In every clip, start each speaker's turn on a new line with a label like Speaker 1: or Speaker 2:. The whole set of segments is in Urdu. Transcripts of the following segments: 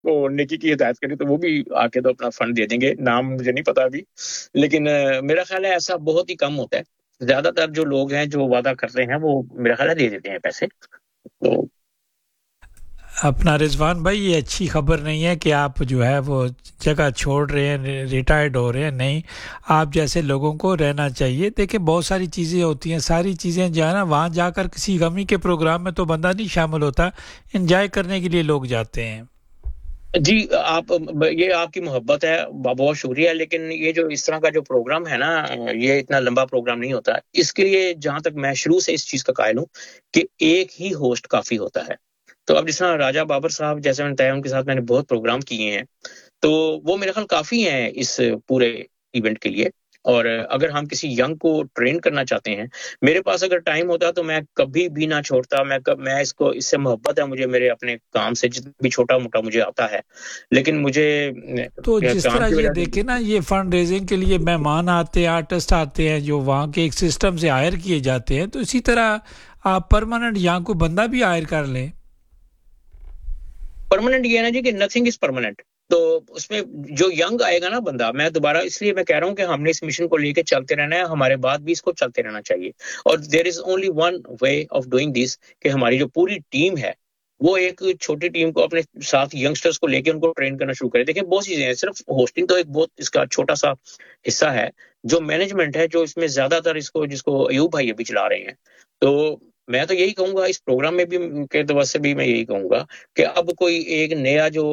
Speaker 1: کو نیکی کی ہدایت کرے تو وہ بھی آ کے تو اپنا فنڈ دے دیں گے. نام مجھے نہیں پتا ابھی, لیکن میرا خیال ہے ایسا بہت ہی کم ہوتا ہے. زیادہ تر جو لوگ ہیں جو وعدہ کرتے ہیں وہ میرا خیال ہے دے دیتے ہیں پیسے. تو
Speaker 2: اپنا رضوان بھائی یہ اچھی خبر نہیں ہے کہ آپ جو ہے وہ جگہ چھوڑ رہے ہیں, ریٹائرڈ ہو رہے ہیں. نہیں, آپ جیسے لوگوں کو رہنا چاہیے. دیکھیں بہت ساری چیزیں ہوتی ہیں, ساری چیزیں جو ہے نا وہاں جا کر کسی غمی کے پروگرام میں تو بندہ نہیں شامل ہوتا, انجوائے کرنے کے لیے لوگ جاتے ہیں.
Speaker 1: جی آپ یہ آپ کی محبت ہے, بہت شکریہ, لیکن یہ جو اس طرح کا جو پروگرام ہے نا, یہ اتنا لمبا پروگرام نہیں ہوتا. اس کے لیے جہاں تک میں شروع سے اس چیز کا قائل ہوں کہ ایک ہی ہوسٹ کافی ہوتا ہے. تو اب جس طرح راجہ بابر صاحب جیسے میں نے بتایا, ان کے ساتھ میں نے بہت پروگرام کیے ہیں, تو وہ میرے خیال کافی ہیں اس پورے ایونٹ کے لیے. اور اگر ہم کسی ینگ کو ٹرین کرنا چاہتے ہیں, میرے پاس اگر ٹائم ہوتا تو میں کبھی بھی نہ چھوڑتا. میں اس سے محبت ہے مجھے, میرے اپنے کام سے جتنا بھی چھوٹا موٹا مجھے آتا ہے, لیکن مجھے
Speaker 2: تو جس
Speaker 1: کام
Speaker 2: طرح
Speaker 1: کی
Speaker 2: یہ
Speaker 1: وجہ
Speaker 2: دیکھیں نا,
Speaker 1: سے
Speaker 2: یہ فنڈ ریزنگ کے لیے مہمان آتے ہیں, آرٹسٹ آتے ہیں جو وہاں کے ایک سسٹم سے ہائر کیے جاتے ہیں, تو اسی طرح آپ پرماننٹ یہاں کو بندہ بھی ہائر کر لیں.
Speaker 1: پرماننٹ یہ ہے نا جی کہ نتھنگ از پرماننٹ. تو اس میں جو ینگ آئے گا نا بندہ, میں دوبارہ اس لیے میں کہہ رہا ہوں کہ ہم نے اس مشن کو لے کے چلتے رہنا ہے, ہمارے بعد بھی اس کو چلتے رہنا چاہیے. اور دیر is only one way of doing this, کہ ہماری جو پوری ٹیم ہے وہ ایک چھوٹی ٹیم کو اپنے ساتھ ینگسٹرز کو لے کے ان کو ٹرین کرنا شروع کرے. دیکھیں بہت چیزیں ہیں, صرف ہوسٹنگ تو ایک بہت اس کا چھوٹا سا حصہ ہے. جو مینجمنٹ ہے, جو اس میں زیادہ تر جس کو ایوب بھائی ابھی چلا رہے ہیں, تو میں تو یہی کہوں گا اس پروگرام میں بھی کے توجہ سے بھی میں یہی کہوں گا کہ اب کوئی ایک نیا جو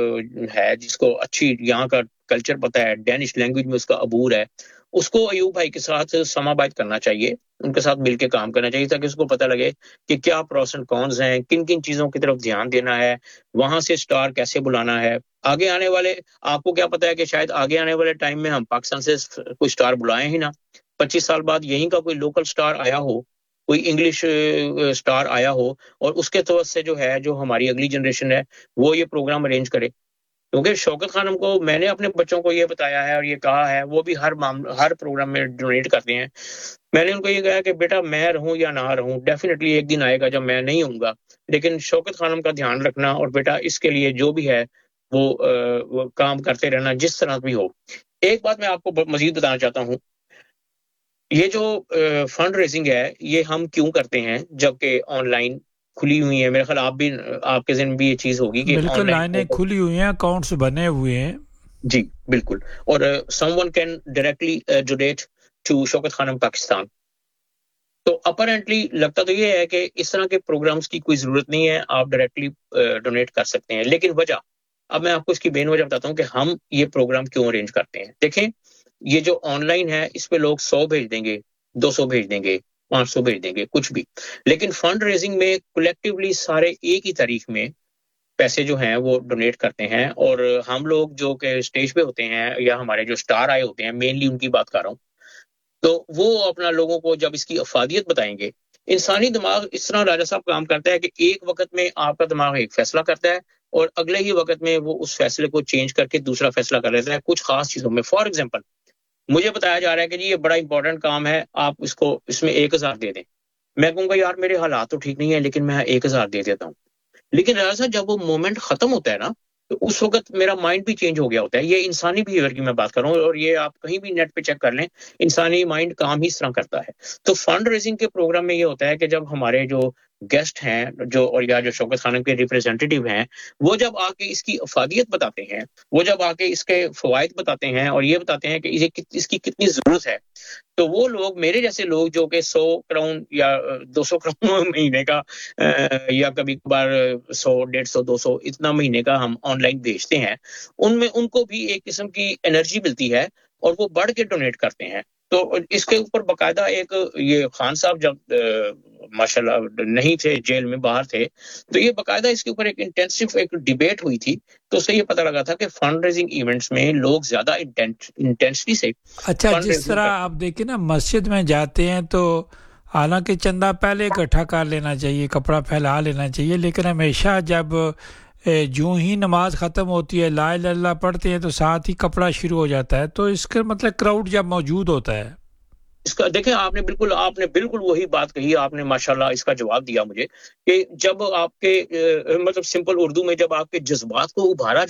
Speaker 1: ہے جس کو اچھی یہاں کا کلچر پتا ہے, ڈینش لینگویج میں اس کا عبور ہے, اس کو ایوب بھائی کے ساتھ سما بات کرنا چاہیے, ان کے ساتھ مل کے کام کرنا چاہیے, تاکہ اس کو پتہ لگے کہ کیا پروس اینڈ کونز ہیں, کن کن چیزوں کی طرف دھیان دینا ہے, وہاں سے سٹار کیسے بلانا ہے. آگے آنے والے, آپ کو کیا پتا ہے کہ شاید آگے آنے والے ٹائم میں ہم پاکستان سے کوئی سٹار بلائیں ہی نہ. 25 سال بعد یہیں کا کوئی لوکل سٹار آیا ہو, کوئی انگلش سٹار آیا ہو, اور اس کے توسط سے جو ہے جو ہماری اگلی جنریشن ہے وہ یہ پروگرام ارینج کرے. کیونکہ شوکت خانم کو میں نے اپنے بچوں کو یہ بتایا ہے اور یہ کہا ہے, وہ بھی ہر پروگرام میں ڈونیٹ کرتے ہیں. میں نے ان کو یہ کہا کہ بیٹا میں رہوں یا نہ رہوں, ڈیفینیٹلی ایک دن آئے گا جب میں نہیں ہوں گا, لیکن شوکت خانم کا دھیان رکھنا, اور بیٹا اس کے لیے جو بھی ہے وہ کام کرتے رہنا جس طرح بھی ہو. ایک بات میں آپ کو مزید بتانا چاہتا ہوں, یہ جو فنڈ ریزنگ ہے یہ ہم کیوں کرتے ہیں جبکہ آن لائن کھلی ہوئی ہے. میرے خیال آپ کے ذہن میں بھی یہ چیز ہوگی کہ آن
Speaker 2: بالکل
Speaker 1: لائن
Speaker 2: لائنیں کھلی ہوئی ہیں, اکاؤنٹس بنے ہوئے ہیں.
Speaker 1: جی بالکل, اور some one can directly donate to شوکت خانم پاکستان. تو اپرنٹلی لگتا تو یہ ہے کہ اس طرح کے پروگرامز کی کوئی ضرورت نہیں ہے, آپ ڈائریکٹلی ڈونیٹ کر سکتے ہیں. لیکن وجہ, اب میں آپ کو اس کی بین وجہ بتاتا ہوں کہ ہم یہ پروگرام کیوں ارینج کرتے ہیں. دیکھیں یہ جو آن لائن ہے اس پہ لوگ 100 بھیج دیں گے, 200 بھیج دیں گے, 500 بھیج دیں گے, کچھ بھی. لیکن فنڈ ریزنگ میں کولیکٹیولی سارے ایک ہی تاریخ میں پیسے جو ہیں وہ ڈونیٹ کرتے ہیں, اور ہم لوگ جو کہ اسٹیج پہ ہوتے ہیں یا ہمارے جو سٹار آئے ہوتے ہیں, مینلی ان کی بات کر رہا ہوں, تو وہ اپنا لوگوں کو جب اس کی افادیت بتائیں گے. انسانی دماغ اس طرح راجہ صاحب کام کرتا ہے کہ ایک وقت میں آپ کا دماغ ایک فیصلہ کرتا ہے اور اگلے ہی وقت میں وہ اس فیصلے کو چینج کر کے دوسرا فیصلہ کر لیتا ہے کچھ خاص چیزوں میں. فار ایگزامپل مجھے بتایا جا رہا ہے کہ جی یہ بڑا امپورٹنٹ کام ہے, آپ اس میں 1000 دے دیں. میں کہوں گا یار میرے حالات تو ٹھیک نہیں ہے, لیکن میں 1000 دے دیتا ہوں. لیکن راجہ صاحب جب وہ مومنٹ ختم ہوتا ہے نا, تو اس وقت میرا مائنڈ بھی چینج ہو گیا ہوتا ہے. یہ انسانی بیہیویئر کی میں بات کر رہا ہوں, اور یہ آپ کہیں بھی نیٹ پہ چیک کر لیں, انسانی مائنڈ کام ہی اس طرح کرتا ہے. تو فنڈ ریزنگ کے پروگرام میں یہ ہوتا ہے کہ جب ہمارے جو گیسٹ ہیں اور یا جو شوکت خانم کے ریپرزینٹیٹیو ہیں, وہ جب آ کے اس کی افادیت بتاتے ہیں, وہ جب آ کے اس کے فوائد بتاتے ہیں اور یہ بتاتے ہیں کہ اس کی کتنی ضرورت ہے, تو وہ لوگ, میرے جیسے لوگ جو کہ 100 کراؤن یا 200 کراؤن مہینے کا یا کبھی کبھار 100 150 200 اتنا مہینے کا ہم آن لائن بیچتے ہیں, ان کو بھی ایک قسم کی انرجی ملتی ہے اور وہ بڑھ کے ڈونیٹ کرتے ہیں. تو اس کے اوپر باقاعدہ ایک, یہ خان صاحب جب ماشاءاللہ نہیں تھے, جیل میں باہر تھے, تو یہ باقاعدہ اس کے اوپر ایک انٹینسو ایک ڈیبیٹ ہوئی تھی. تو اس سے یہ پتہ لگا تھا کہ فنڈ ریزنگ ایونٹس میں لوگ زیادہ انٹینسٹی سے
Speaker 2: اچھا,
Speaker 1: فنڈ
Speaker 2: جس
Speaker 1: ریزنگ
Speaker 2: طرح
Speaker 1: کرتے
Speaker 2: آپ دیکھیں نا مسجد میں جاتے ہیں تو حالانکہ چندہ پہلے اکٹھا کر لینا چاہیے, کپڑا پھیلا لینا چاہیے, لیکن ہمیشہ جب جو ہی نماز ختم ہوتی ہے لا الہ الا اللہ پڑھتے ہیں تو ساتھ ہی کپڑا شروع ہو جاتا ہے. تو اس کا مطلب کراؤڈ جب موجود ہوتا ہے.
Speaker 1: اس کا دیکھیں آپ نے بالکل وہی بات کہی، آپ نے ماشاءاللہ اس کا جواب دیا مجھے کہ جب آپ کے مطلب سمپل اردو میں جب آپ کے جذبات کو ابھارا